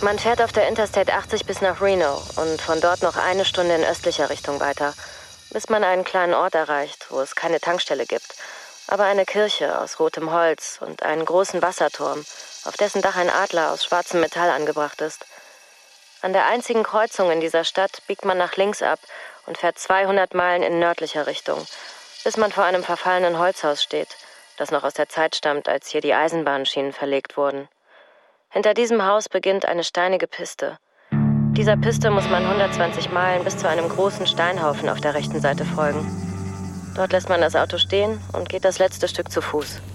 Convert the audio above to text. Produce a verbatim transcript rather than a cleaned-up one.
Man fährt auf der Interstate achtzig bis nach Reno und von dort noch eine Stunde in östlicher Richtung weiter, bis man einen kleinen Ort erreicht, wo es keine Tankstelle gibt, aber eine Kirche aus rotem Holz und einen großen Wasserturm, auf dessen Dach ein Adler aus schwarzem Metall angebracht ist. An der einzigen Kreuzung in dieser Stadt biegt man nach links ab und fährt zweihundert Meilen in nördlicher Richtung, bis man vor einem verfallenen Holzhaus steht, das noch aus der Zeit stammt, als hier die Eisenbahnschienen verlegt wurden. Hinter diesem Haus beginnt eine steinige Piste. Dieser Piste muss man hundertzwanzig Meilen bis zu einem großen Steinhaufen auf der rechten Seite folgen. Dort lässt man das Auto stehen und geht das letzte Stück zu Fuß.